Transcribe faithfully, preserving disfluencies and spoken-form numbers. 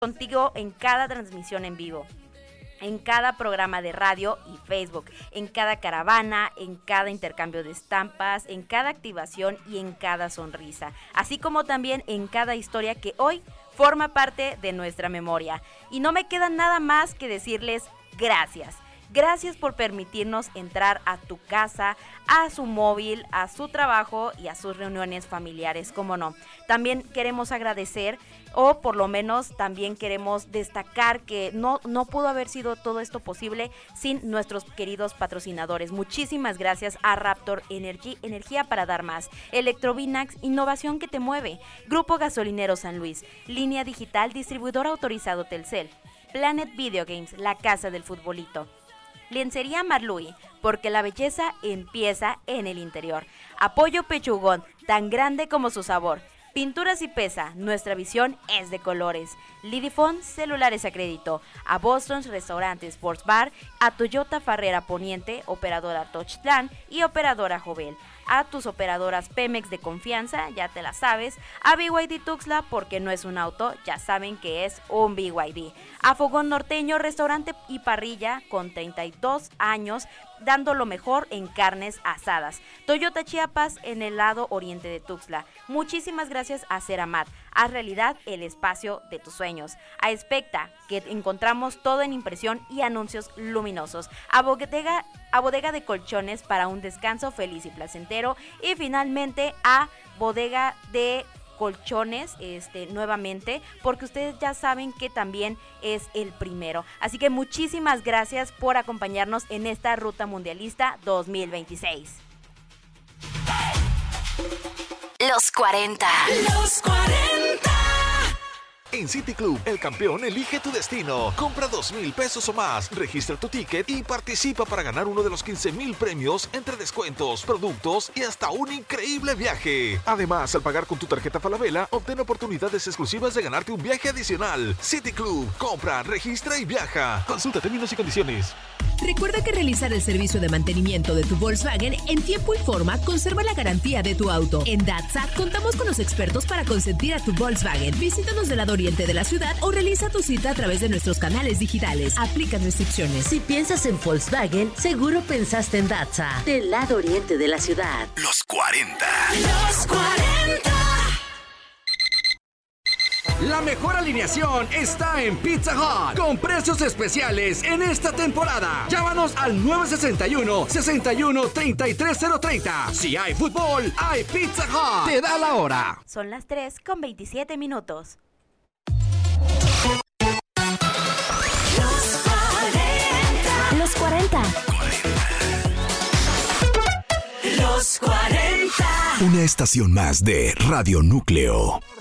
contigo en cada transmisión en vivo, en cada programa de radio y Facebook, en cada caravana, en cada intercambio de estampas, en cada activación y en cada sonrisa, así como también en cada historia que hoy forma parte de nuestra memoria. Y no me queda nada más que decirles gracias. Gracias por permitirnos entrar a tu casa, a su móvil, a su trabajo y a sus reuniones familiares, cómo no. También queremos agradecer, o por lo menos también queremos destacar que no, no pudo haber sido todo esto posible sin nuestros queridos patrocinadores. Muchísimas gracias a Raptor Energy, energía para dar más, Electrovinax, innovación que te mueve, Grupo Gasolinero San Luis, Línea Digital, distribuidor autorizado Telcel, Planet Video Games, la casa del futbolito, Lencería Marlui, porque la belleza empieza en el interior. Apoyo Pechugón, tan grande como su sabor. Pinturas y Pesa, nuestra visión es de colores. Lidifone, celulares a crédito. A Boston's Restaurante Sports Bar, a Toyota Farrera Poniente, operadora Touchland y operadora Jovel. A tus operadoras Pemex de confianza, ya te la sabes. A B Y D Tuxtla, porque no es un auto, ya saben que es un B Y D. A Fogón Norteño, restaurante y parrilla con treinta y dos años, dando lo mejor en carnes asadas. Toyota Chiapas, en el lado oriente de Tuxtla. Muchísimas gracias a Ceramat. Haz realidad el espacio de tus sueños. A Expecta, que encontramos todo en impresión y anuncios luminosos. A Bodega, a Bodega de Colchones, para un descanso feliz y placentero. Y finalmente a Bodega de Colchones, este, nuevamente, porque ustedes ya saben que también es el primero. Así que muchísimas gracias por acompañarnos en esta Ruta Mundialista dos mil veintiséis. Los cuarenta. Los cuarenta. En City Club, el campeón elige tu destino. Compra dos mil pesos o más, registra tu ticket y participa para ganar uno de los quince mil premios entre descuentos, productos y hasta un increíble viaje. Además, al pagar con tu tarjeta Falabella, obtén oportunidades exclusivas de ganarte un viaje adicional. City Club, compra, registra y viaja. Consulta términos y condiciones. Recuerda que realizar el servicio de mantenimiento de tu Volkswagen en tiempo y forma conserva la garantía de tu auto. En Datsa contamos con los expertos para consentir a tu Volkswagen. Visítanos del lado oriente de la ciudad o realiza tu cita a través de nuestros canales digitales. Aplican restricciones. Si piensas en Volkswagen, seguro pensaste en Datsa, del lado oriente de la ciudad. Los cuarenta. Los cuarenta. La mejor alineación está en Pizza Hut, con precios especiales en esta temporada. Llámanos al nueve sesenta y uno, sesenta y uno, treinta y tres cero treinta. Si hay fútbol, hay Pizza Hut. Te da la hora. Son las tres con veintisiete minutos. Los cuarenta. Los cuarenta. Una estación más de Radio Núcleo.